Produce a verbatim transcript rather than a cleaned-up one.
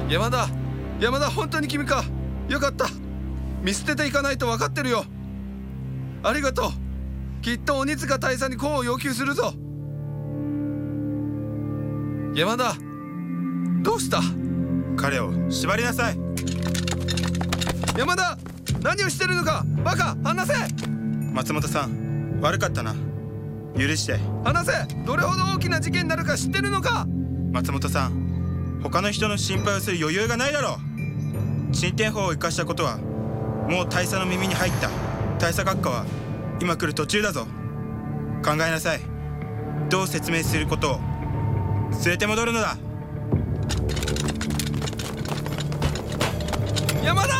山田、山田、本当に君か。よかった。見捨てていかないと分かってるよ。ありがとう。きっと鬼塚大佐に功を要求するぞ。山田、どうした？ 彼を縛りなさい。 山田、何をしてるのか。バカ、離せ。 松本さん、悪かったな。許して。 離せ。どれほど大きな事件になるか知ってるのか。 松本さん、他の人の心配をする余裕がないだろう。進展法を生かしたことはもう大佐の耳に入った。大佐閣下は今来る途中だぞ。考えなさい。どう説明することを。連れて戻るのだ。 山田。